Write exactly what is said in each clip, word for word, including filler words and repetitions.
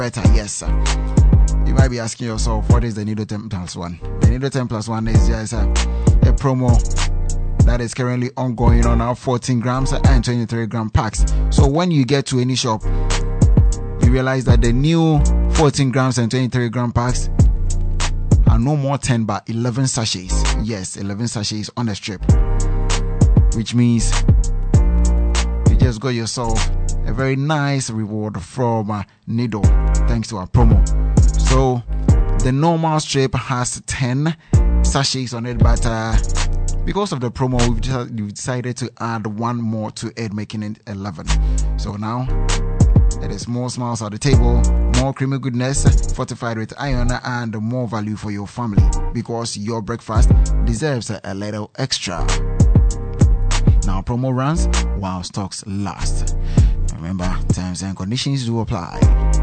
better. Yes, sir. You might be asking yourself, what is the Nido ten plus one? The Nido ten plus one is just a, a promo that is currently ongoing on our fourteen grams and twenty-three gram packs. So when you get to any shop, you realize that the new fourteen grams and twenty-three gram packs are no more ten but eleven sachets. Yes, eleven sachets on a strip, which means you just got yourself a very nice reward from uh, Nido thanks to our promo. So the normal strip has ten sachets on it, but uh, because of the promo, we've, just, we've decided to add one more to it, making it eleven. So now it is more smiles at the table, more creamy goodness, fortified with iron, and more value for your family, because your breakfast deserves a little extra. Now promo runs while stocks last. Remember, terms and conditions do apply.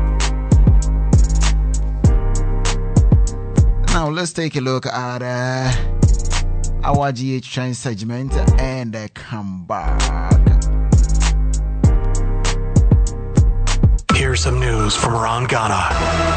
Now let's take a look at uh, our G H trend segment and uh, come back. Here's some news from around Ghana.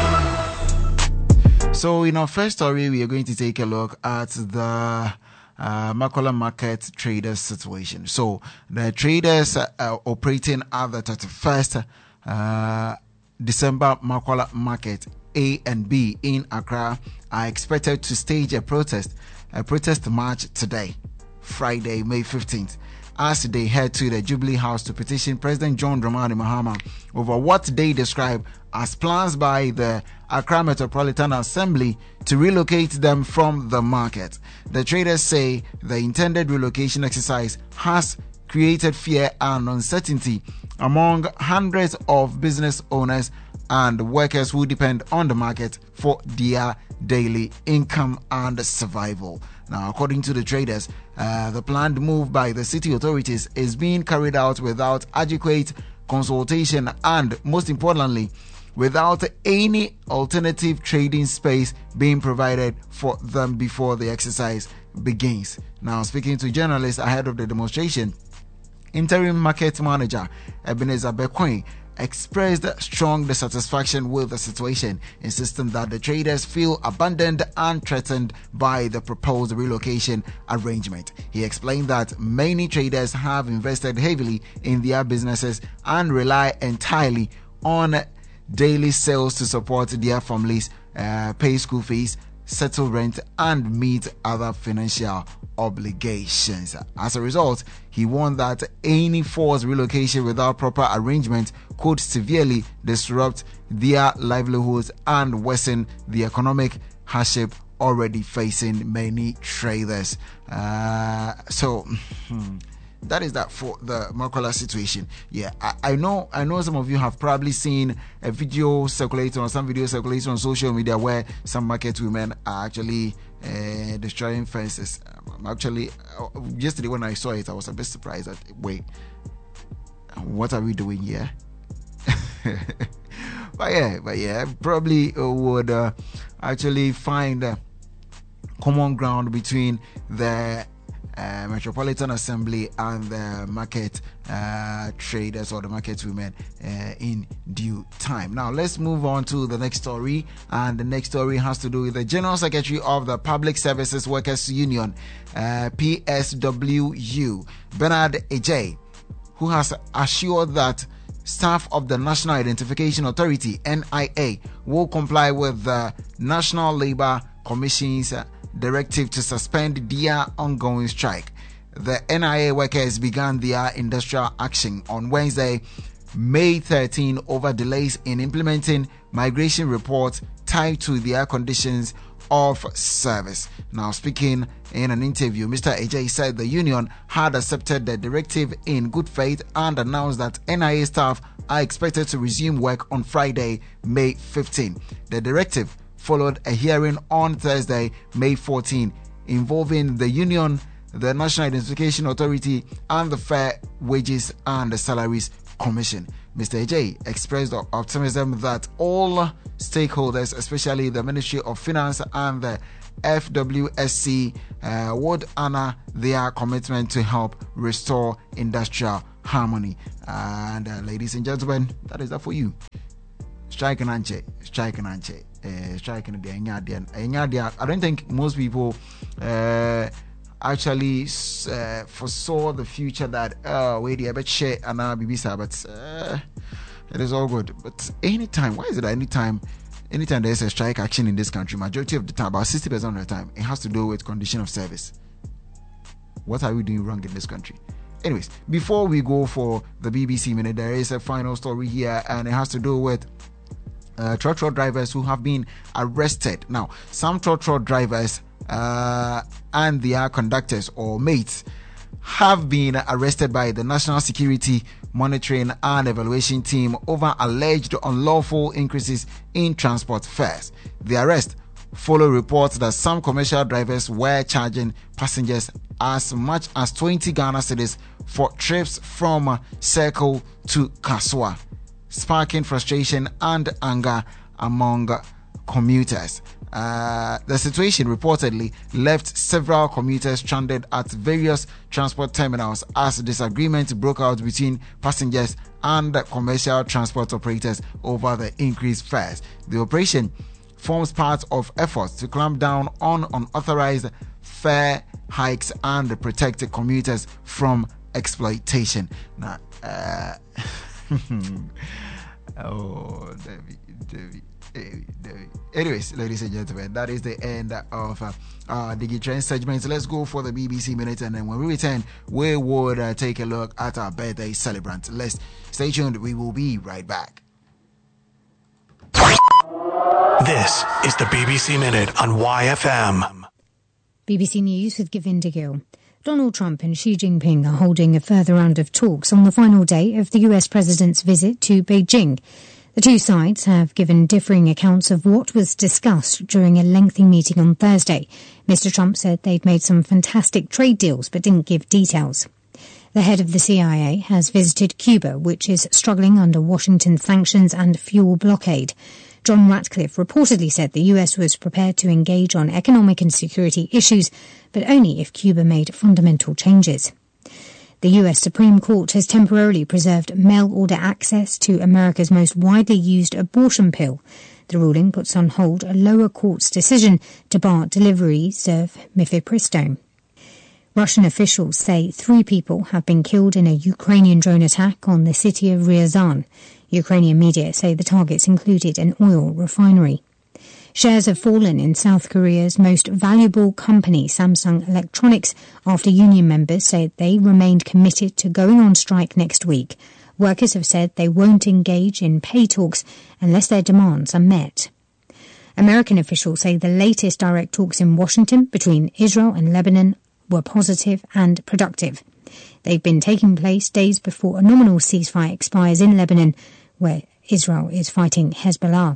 So in our first story, we are going to take a look at the uh, Makola market traders situation. So the traders uh, operating at the thirty-first uh, December Makola market A and B in Accra are expected to stage a protest, a protest march today, Friday, May fifteenth, as they head to the Jubilee House to petition President John Dramani Mahama over what they describe as plans by the Accra Metropolitan Assembly to relocate them from the market. The traders say the intended relocation exercise has created fear and uncertainty among hundreds of business owners and workers who depend on the market for their daily income and survival. Now, according to the traders, uh, the planned move by the city authorities is being carried out without adequate consultation and, most importantly, without any alternative trading space being provided for them before the exercise begins. Now, speaking to journalists ahead of the demonstration, interim market manager Ebenezer Bekoin expressed strong dissatisfaction with the situation, insisting that the traders feel abandoned and threatened by the proposed relocation arrangement. He explained that many traders have invested heavily in their businesses and rely entirely on daily sales to support their families, uh, pay school fees, settle rent, and meet other financial obligations. As a result, he warned that any forced relocation without proper arrangement could severely disrupt their livelihoods and worsen the economic hardship already facing many traders. Uh, so that is that for the Makola situation. Yeah, I, I know I know some of you have probably seen a video circulating or some video circulating on social media where some market women are actually uh, destroying fences. Um, actually, uh, yesterday when I saw it, I was a bit surprised that, wait, what are we doing here? but yeah, but yeah, probably uh, would uh, actually find uh, common ground between the Uh, Metropolitan Assembly and the market uh, traders or the market women uh, in due time. Now let's move on to the next story, and the next story has to do with the General Secretary of the Public Services Workers Union, uh, P S W U, Bernard Ejay, who has assured that staff of the National Identification Authority N I A will comply with the National Labour Commission's uh, directive to suspend their ongoing strike. The N I A workers began their industrial action on Wednesday, May thirteenth, over delays in implementing migration reports tied to their conditions of service. Now, speaking in an interview, Mister Ejay said the union had accepted the directive in good faith and announced that N I A staff are expected to resume work on Friday, May fifteenth. The directive followed a hearing on Thursday, May fourteenth, involving the union, the National Identification Authority, and the Fair Wages and Salaries Commission. Mister Ejay expressed optimism that all stakeholders, especially the Ministry of Finance and the F W S C, uh, would honor their commitment to help restore industrial harmony. And uh, ladies and gentlemen, that is that for you. strike nanche, strike nanche, uh, strike in the Enyadia. I don't think most people uh, actually uh, foresaw the future that uh wait a bit share and now B B C, but uh, it is all good. But anytime, why is it anytime? Anytime there is a strike action in this country, majority of the time, about sixty percent of the time, it has to do with condition of service. What are we doing wrong in this country? Anyways, before we go for the B B C Minute, there is a final story here, and it has to do with uh, truck truck drivers who have been arrested. Now, some truck truck drivers uh, and their conductors or mates have been arrested by the National Security Monitoring and Evaluation Team over alleged unlawful increases in transport fares. The arrest follow reports that some commercial drivers were charging passengers as much as twenty Ghana cedis for trips from Circle to Kaswa, sparking frustration and anger among commuters. Uh, the situation reportedly left several commuters stranded at various transport terminals as disagreements broke out between passengers and commercial transport operators over the increased fares. The operation forms part of efforts to clamp down on unauthorized fare hikes and protect commuters from exploitation. Now, uh, oh, Debbie, Debbie. Anyways, ladies and gentlemen, that is the end of uh, our DigiTrend segment. Let's go for the B B C Minute, and then when we return, we would uh, take a look at our birthday celebrant list. Stay tuned, we will be right back. This is the B B C Minute on Y F M. B B C News with Govinda Gill. Donald Trump and Xi Jinping are holding a further round of talks on the final day of the U S president's visit to Beijing. The two sides have given differing accounts of what was discussed during a lengthy meeting on Thursday. Mister Trump said they'd made some fantastic trade deals but didn't give details. The head of the C I A has visited Cuba, which is struggling under Washington sanctions and fuel blockade. John Ratcliffe reportedly said the U S was prepared to engage on economic and security issues, but only if Cuba made fundamental changes. The U S Supreme Court has temporarily preserved mail-order access to America's most widely used abortion pill. The ruling puts on hold a lower court's decision to bar deliveries of mifepristone. Russian officials say three people have been killed in a Ukrainian drone attack on the city of Ryazan. Ukrainian media say the targets included an oil refinery. Shares have fallen in South Korea's most valuable company, Samsung Electronics, after union members say they remained committed to going on strike next week. Workers have said they won't engage in pay talks unless their demands are met. American officials say the latest direct talks in Washington between Israel and Lebanon were positive and productive. They've been taking place days before a nominal ceasefire expires in Lebanon, where Israel is fighting Hezbollah.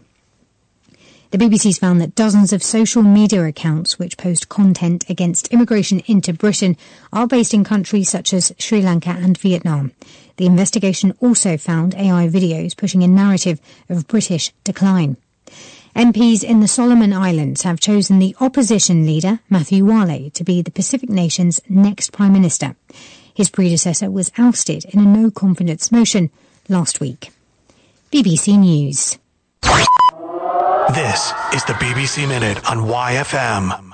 The B B C's found that dozens of social media accounts which post content against immigration into Britain are based in countries such as Sri Lanka and Vietnam. The investigation also found A I videos pushing a narrative of British decline. M Ps in the Solomon Islands have chosen the opposition leader, Matthew Wale, to be the Pacific nation's next Prime Minister. His predecessor was ousted in a no-confidence motion last week. B B C News. This is the B B C Minute on Y F M.